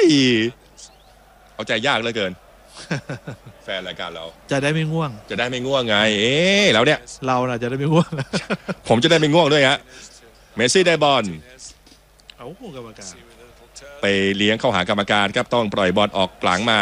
เอาใจยากเหลือเกิน แฟนรายการเราจะได้ไม่ง่วงไงแล้วเนี่ยเราน่ะจะได้ไม่ง่วงผมจะได้ไม่ง่วงด้วยฮะเมสซี่ได้บอลเอากรรมการไปเลี้ยงเข้าหากรรมการครับต้องปล่อยบอลออกหลังมา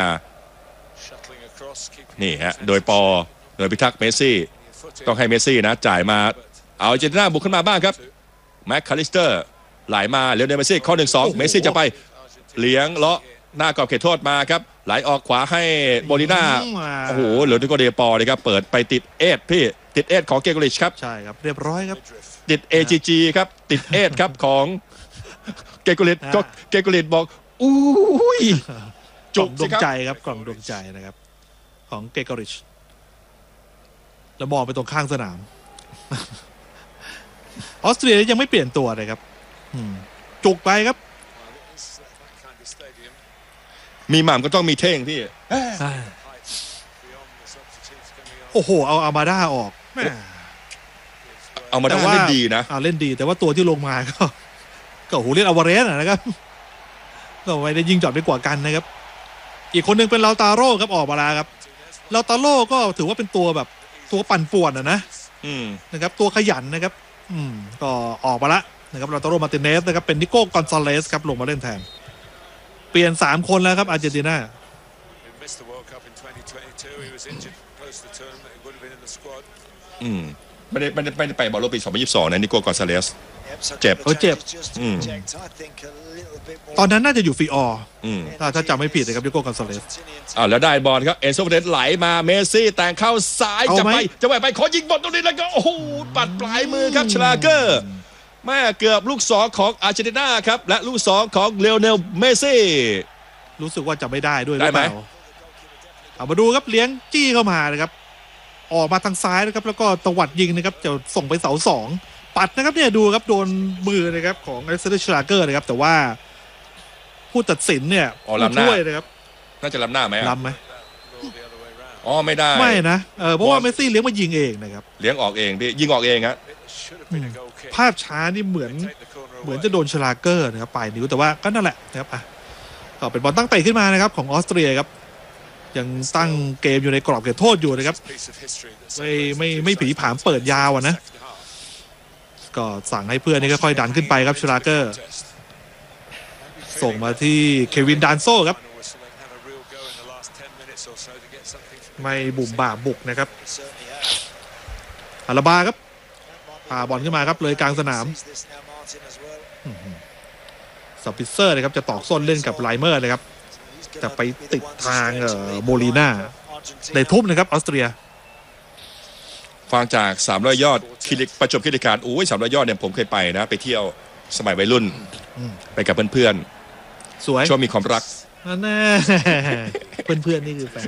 นี่ฮะโดยพิทักษ์เมสซี่ต้องให้เมสซี่นะจ่ายมาเอาอาร์เจนตินาบุกขึ้นมาบ้างครับแม็กคาลิสเตอร์ไหลมาเลี้ยวเดนเมสซี่ข้อ 1-2 เมสซี่จะไปเลี้ยงเลาะหน้ากรอบเขตโทษมาครับไหลออกขวาให้โมลิน่าโอ้โหเหลือนิโกเดปอเลยครับเปิดไปติดเอทของเกโกริชครับใช่ครับเรียบร้อยครับติด AGG ครับติดเอทครับของเกโกริชก็เกโกริชบอกอุ้ยจุกดวงใจครับกล่องดวงใจนะครับของเกโกริชแล้วมองไปตรงข้างสนามออสเตรียยังไม่เปลี่ยนตัวเลยครับจุกไปครับมีหม่ำก็ต้องมีเท่งพี่โอ้โหเอาอามาด้าออกเอามาด้าเล่นดีนะเล่นดีแต่ว่าตัวที่ลงมาก็โหเรียกอวาเรสนะครับก็ไม่ได้ยิงจอดไปกว่ากันนะครับอีกคนนึงเป็นลาตาโร่ครับออกมาแล้วครับลาตาโร่ก็ถือว่าเป็นตัวแบบตัวปั่นป่วนนะครับตัวขยันนะครับก็ออกมาละนะครับลาตาโร่มาร์ติเนสนะครับเป็นนิโก้กอนซาเลสครับลงมาเล่นแทนเปลี่ยน3คนแล้วครับอาร์เจนตินาไม่ได้ไปบอลโลกปี2022นะนิโก้กอนซาเลสเจ็บตอนนั้นน่าจะอยู่ฟรีออถ้าจำไม่ผิดนะครับนิโก้กอนซาเลสแล้วได้บอลครับเอนโซเฟเดนไหลมาเมสซี่แต่งเข้าซ้ายจะไปขอยิงบอลตรงนี้แล้วก็โอ้โหปัดปลายมือครับชลาเกอร์แม่เกือบลูก2ของอาร์เจนตินาครับและลูก2ของเลโอเนลเมสซี่รู้สึกว่าจะไม่ได้ด้วยหรือเปล่าเอามาดูครับเลี้ยงจี้เข้ามานะครับออกมาทางซ้ายนะครับแล้วก็ตวัดยิงนะครับจะส่งไปเสา2ปัดนะครับเนี่ยดูครับโดนมือนะครับของอเล็กซานเดอร์ชลาเกอร์นะครับแต่ว่าผู้ตัดสินเนี่ยช่วยนะครับน่าจะล้ำหน้าไหมล้ำไหมไม่ได้ไม่นะเพราะว่าเมสซี่เลี้ยงมายิงเองนะครับเลี้ยงออกเองพี่ยิงออกเองครับภาพช้านี่เหมือนจะโดนชลาเกอร์นะครับปลายนิ้วแต่ว่าก็นั่นแหละนะครับก็เป็นบอลตั้งเตะขึ้นมานะครับของออสเตรียครับยังตั้งเกมอยู่ในกรอบเขตโทษอยู่นะครับไม่ผีผามเปิดยาวนะก็สั่งให้เพื่อนนี่ค่อยๆดันขึ้นไปครับชลาเกอร์ส่งมาที่เควินดานโซ่ครับไม่บุ่มบ่าบุกนะครับอาราบาครับพาบอลขึ้นมาครับเลยกลางสนามซับปิเซอร์นะครับจะตอกส้นเล่นกับไลเมอร์นะครับแต่ไปติดทางโมลีน่าได้ทุบนะครับออสเตรียฟังจาก300 ยอดประจวบคีรีขันธ์300 ยอดเนี่ยผมเคยไปนะไปเที่ยวสมัยวัยรุ่นไปกับเพื่อนสวยช่วงมีความรักแน่เพื่อนนี่คือแฟน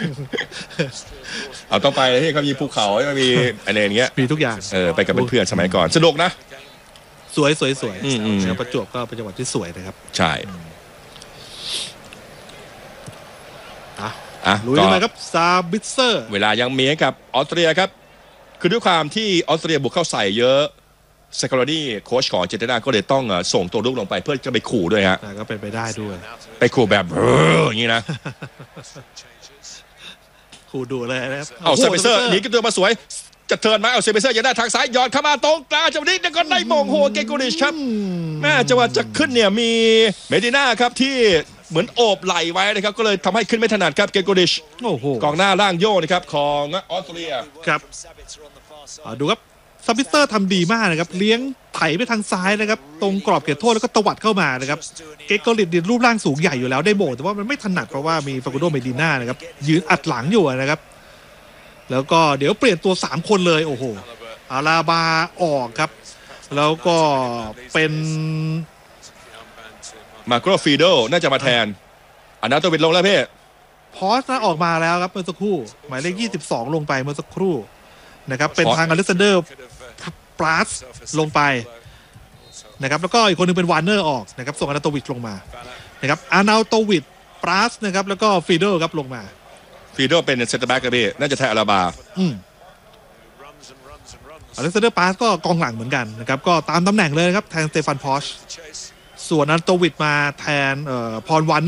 ต้องไปที่เขามีภูเขามีอะไรอย่างเงี้ยมีทุกอย่างไปกับเพื่อนสมัยก่อนสนุกนะสวยประจวบก็เป็นจังหวัดที่สวยนะครับใช่ลุยมาครับซาบิเซอร์เวลายังมีกับออสเตรียครับคือด้วยความที่ออสเตรียบุกเข้าใส่เยอะเซคาร์ดี้โค้ชของอาร์เจนตินาก็เลยต้องส่งตัวลุกลงไปเพื่อจะไปขู่ด้วยฮะก็เป็นไปได้ด้วยไปขู่แบบอย่างนี้นะขู่ดูเลยนะครับเซเบเซอร์หนีกันตัวมาสวยจะเทิร์นมาเซเบเซอร์ยังได้ทางซ้ายย้อนเข้ามาตรงกลางจังหวะนี้ก็ได้มงโฮเกโกริชครับแม่จังหวะจะขึ้นเนี่ยมีเมดิน่าครับที่เหมือนโอบไหลไว้นะครับก็เลยทำให้ขึ้นไม่ถนัดครับเกโกริชกองหน้าล่างโยนะครับของออสเตรียครับดูครับซับบิสเตอร์ทำดีมากนะครับเลี้ยงไถไปทางซ้ายนะครับตรงกรอบเขตโทษแล้วก็ตวัดเข้ามานะครับเกโกริชรูปร่างสูงใหญ่อยู่แล้วได้โบแต่ว่ามันไม่ถนัดเพราะว่ามีฟากูโดเมดิน่านะครับยืนอัดหลังอยู่นะครับแล้วก็เดี๋ยวเปลี่ยนตัว3คนเลยโอ้โหอาราบาออกครับแล้วก็เป็นมาโกรฟีโดน่าจะมาแทนอนาโตวินลงแล้วพี่พอสออกมาแล้วครับเมื่อสักครู่หมายเลข22ลงไปเมื่อสักครู่นะครับเป็นทางอเล็กซานเดอร์ปราสลงไปนะครับแล้วก็อีกคนนึงเป็นวาร์เนอร์ออกนะครับส่งอนาโตวิชลงมานะครับอานาโตวิชปราสนะครับแล้วก็ฟีโดครับลงมาฟีโดเป็นเซนเตอร์แบ็กครับพี่น่าจะแทนอาราบาอเล็กซานเดอร์ปราสก็กองหลังเหมือนกันนะครับก็ตามตำแหน่งเลยครับแทนสเตฟานพอชส่วนอานาโตวิชมาแทนพรวัน